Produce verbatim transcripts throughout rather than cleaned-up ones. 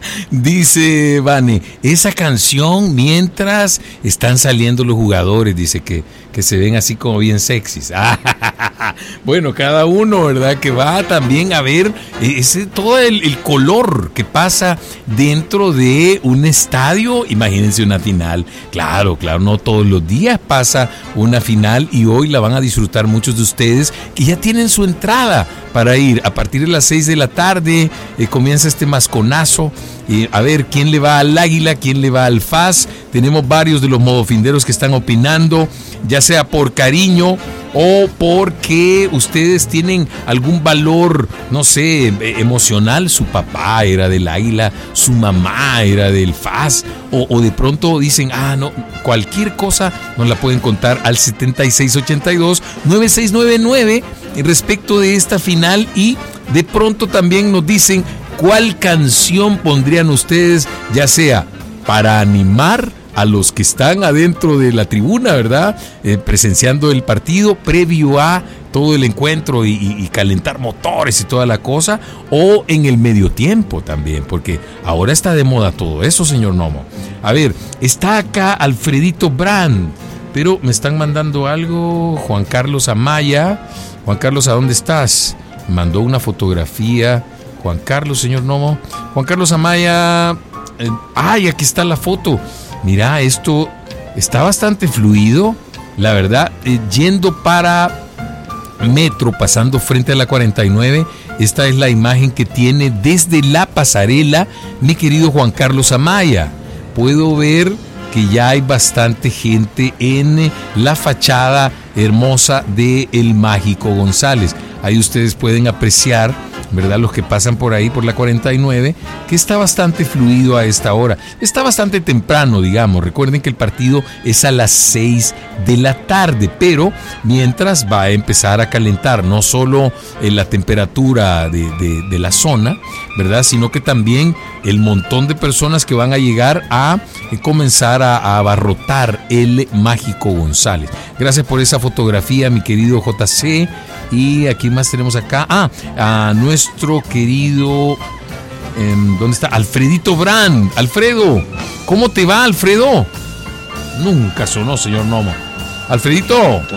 Dice Vane, esa canción mientras están saliendo los jugadores, dice que, que se ven así como bien sexys. Bueno, cada uno, ¿verdad? Que va también a ver ese, todo el, el color que pasa dentro de un estadio. Imagínense una final. Claro, claro, no todos los días pasa una final y hoy la van a disfrutar muchos de ustedes que ya tienen su entrada para ir. A partir de las seis de la tarde eh, comienza este masconazo. Eh, a ver quién le va al Águila, quién le va al F A S. Tenemos varios de los modofinderos que están opinando, ya sea por cariño o porque ustedes tienen algún valor, no sé, emocional. Su papá era del Águila, su mamá era del F A S, o, o de pronto dicen, ah, no, cualquier cosa nos la pueden contar al setenta y seis ochenta y dos noventa y seis noventa y nueve respecto de esta final. Y de pronto también nos dicen cuál canción pondrían ustedes, ya sea para animar a los que están adentro de la tribuna, ¿verdad? Eh, presenciando el partido previo a todo el encuentro y, y, y calentar motores y toda la cosa, o en el medio tiempo también, porque ahora está de moda todo eso, señor Nomo. A ver, está acá Alfredito Brand, pero me están mandando algo, Juan Carlos Amaya. Juan Carlos, ¿a dónde estás? Mandó una fotografía. Juan Carlos, señor Nomo. Juan Carlos Amaya. Eh, ¡Ay, aquí está la foto! Mira, esto está bastante fluido, la verdad. Eh, yendo para Metro, pasando frente a la cuarenta y nueve, esta es la imagen que tiene desde la pasarela mi querido Juan Carlos Amaya. Puedo ver que ya hay bastante gente en la fachada hermosa de El Mágico González. Ahí ustedes pueden apreciar, ¿verdad?, los que pasan por ahí por la cuarenta y nueve, que está bastante fluido a esta hora. Está bastante temprano, digamos. Recuerden que el partido es a las seis de la tarde, pero mientras va a empezar a calentar no solo en la temperatura de, de, de la zona, ¿verdad?, sino que también el montón de personas que van a llegar a comenzar a, a abarrotar El Mágico González. Gracias por esa fotografía, mi querido J C. Y aquí más tenemos acá, ah, a nuestro querido, eh, ¿dónde está? Alfredito Brand. Alfredo, ¿cómo te va, Alfredo? Nunca sonó, señor Nomo. Alfredito.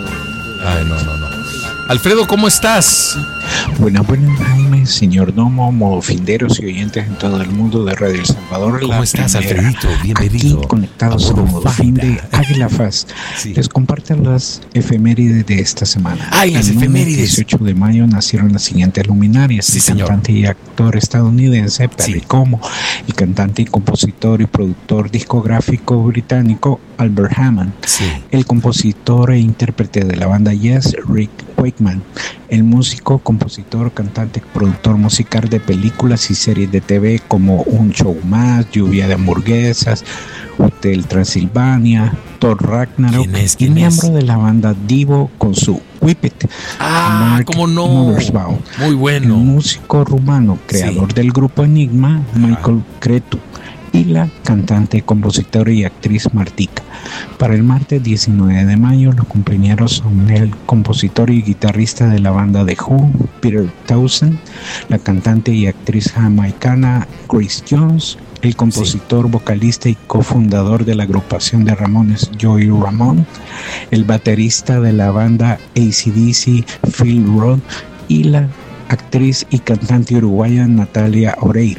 Ay, no, no, no. Alfredo, ¿cómo estás? Buenas, buenas, Jaime, señor Nomo, modofinderos y oyentes en todo el mundo de Radio El Salvador. ¿Cómo estás, Alfredito? Bienvenido. Aquí conectados a Modofinde Águila F A S. Sí. Les comparten las efemérides de esta semana. ¡Ay, las el efemérides! El dieciocho de mayo nacieron las siguientes luminarias. Sí, el señor. cantante y actor estadounidense Perry Sí. Como, el cantante y compositor y productor discográfico británico Albert Hammond, Sí. el compositor e intérprete de la banda Yes, Rick Wakeman, el músico, compositor, cantante, productor musical de películas y series de T V como Un Show Más, Lluvia de Hamburguesas, Hotel Transilvania, Thor Ragnarok, ¿Quién es? y ¿Quién miembro es? de la banda Divo con su Whip It. Ah, Mark cómo no. Mothersbaugh, Muy el bueno. músico rumano, creador Sí. del grupo Enigma, Michael Cretu, y la cantante, compositora y actriz Martika. Para el martes diecinueve de mayo, los cumpleaños son el compositor y guitarrista de la banda The Who, Peter Townsend, la cantante y actriz jamaicana Grace Jones, el compositor, vocalista y cofundador de la agrupación de Ramones, Joey Ramone, el baterista de la banda A C D C, Phil Roth, y la actriz y cantante uruguaya Natalia Oreiro.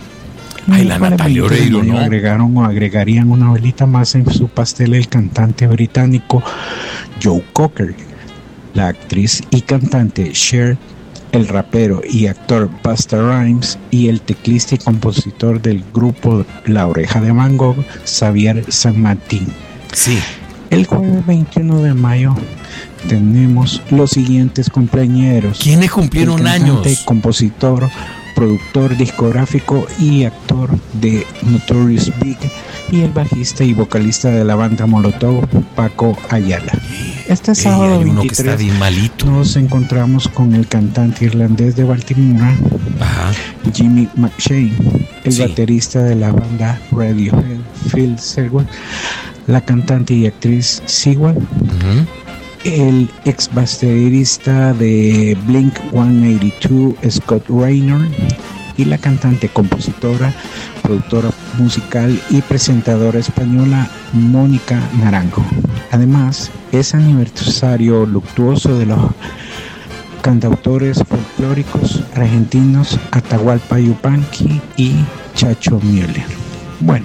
Ay, la Natalia Oreiro, ¿no? Agregaron o agregarían una velita más en su pastel el cantante británico Joe Cocker, la actriz y cantante Cher, el rapero y actor Busta Rhymes y el teclista y compositor del grupo La Oreja de Van Gogh, Xavier San Martín. Sí. El jueves veintiuno de mayo tenemos los siguientes cumpleañeros. ¿Quiénes cumplieron el cantante, años? compositor, productor discográfico y actor de Notorious Big, y el bajista y vocalista de la banda Molotov, Paco Ayala. Este sábado Ey, hay uno que veintitrés está bien malito. nos encontramos con el cantante irlandés de Baltimore, Ajá. Jimmy McShane, el Sí. baterista de la banda Radiohead, Phil Selwyn, la cantante y actriz Sewell, Uh-huh. el ex baterista de Blink ciento ochenta y dos, Scott Raynor, y la cantante, compositora, productora musical y presentadora española Mónica Naranjo. Además, es aniversario luctuoso de los cantautores folclóricos argentinos Atahualpa Yupanqui y Chacho Müller. Bueno,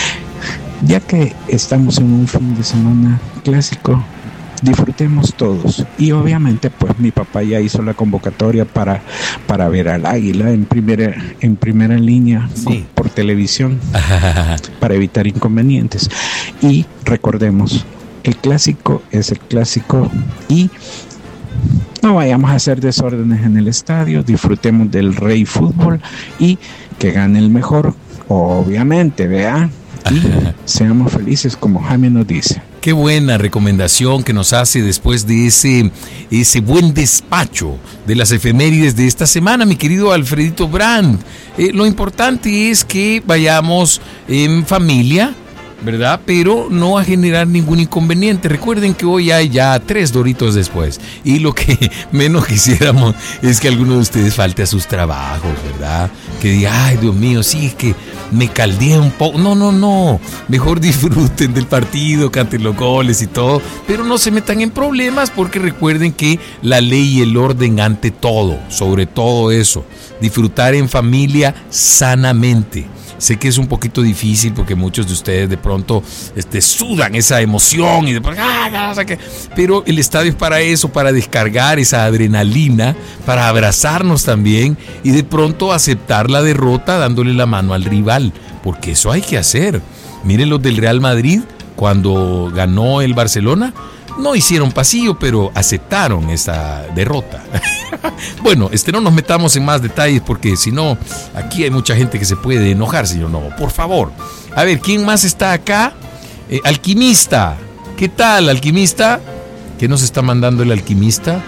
ya que estamos en un fin de semana clásico, disfrutemos todos. Y obviamente pues mi papá ya hizo la convocatoria para, para ver al Águila en primera, en primera línea, sí, por, por televisión para evitar inconvenientes. Y recordemos, el clásico es el clásico y no vayamos a hacer desórdenes en el estadio, disfrutemos del rey fútbol y que gane el mejor, obviamente, ¿vea? Y seamos felices como Jaime nos dice. Qué buena recomendación que nos hace después de ese, ese buen despacho de las efemérides de esta semana, mi querido Alfredito Brand. Eh, lo importante es que vayamos en familia, ¿verdad? Pero no a generar ningún inconveniente. Recuerden que hoy hay ya tres Doritos después. Y lo que menos quisiéramos es que alguno de ustedes falte a sus trabajos, ¿verdad? Que diga, ay, Dios mío, sí, es que me caldeé un poco. No, no, no. Mejor disfruten del partido, canten los goles y todo. Pero no se metan en problemas porque recuerden que la ley y el orden ante todo. Sobre todo eso. Disfrutar en familia sanamente. Sé que es un poquito difícil porque muchos de ustedes de pronto este, sudan esa emoción y de, ah, pero el estadio es para eso, para descargar esa adrenalina, para abrazarnos también y de pronto aceptar la derrota dándole la mano al rival, porque eso hay que hacer. Miren los del Real Madrid cuando ganó el Barcelona. No hicieron pasillo, pero aceptaron esa derrota. Bueno, este, no nos metamos en más detalles porque si no, aquí hay mucha gente que se puede enojar, señor Novo. Por favor. A ver, ¿quién más está acá? Eh, Alquimista. ¿Qué tal, Alquimista? ¿Qué nos está mandando el Alquimista?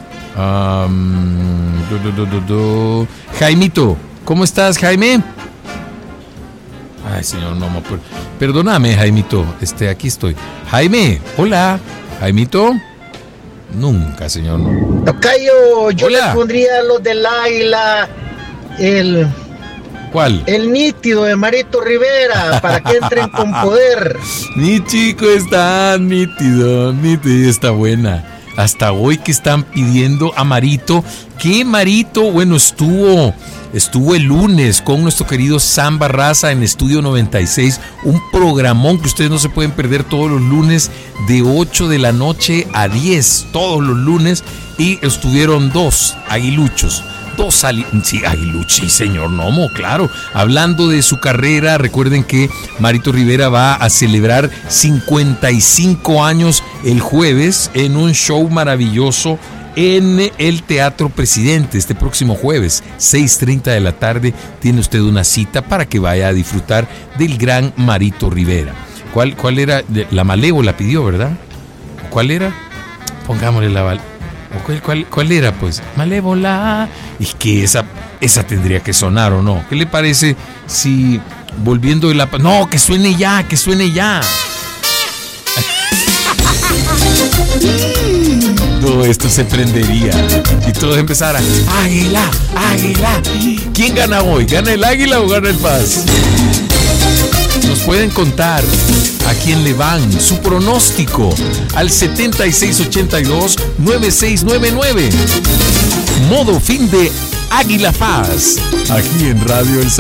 Um, do, do, do, do. Jaimito, ¿cómo estás, Jaime? Ay, señor Nomo, per- perdóname, Jaimito. Este, aquí estoy. Jaime, hola. Jaimito, nunca, señor. Tocayo, yo Hola. Le pondría los del Águila, el... ¿Cuál? El nítido de Marito Rivera, para que entren con poder. Mi chico está nítido, nítido, está buena. Hasta hoy que están pidiendo a Marito, que Marito, bueno, estuvo... Estuvo el lunes con nuestro querido Sam Barraza en Estudio noventa y seis, un programón que ustedes no se pueden perder todos los lunes de ocho de la noche a diez, todos los lunes, y estuvieron dos aguiluchos, dos ali- sí, aguiluchos, sí, señor Nomo, claro, hablando de su carrera. Recuerden que Marito Rivera va a celebrar cincuenta y cinco años el jueves en un show maravilloso en el Teatro Presidente. Este próximo jueves, seis treinta de la tarde, tiene usted una cita para que vaya a disfrutar del gran Marito Rivera. ¿Cuál, cuál era? La Malévola pidió, ¿verdad? ¿Cuál era? Pongámosle la... Val- ¿Cuál, cuál, ¿Cuál era, pues? Malévola. Y que esa, esa tendría que sonar, ¿o no? ¿Qué le parece si volviendo de la... No, que suene ya, que suene ya. Todo esto se prendería y todo empezara. Águila, águila. ¿Quién gana hoy? ¿Gana el Águila o gana el Paz? Nos pueden contar a quién le van, su pronóstico al setenta y seis ochenta y dos noventa y seis noventa y nueve. Modo fin de Águila Paz. Aquí en Radio El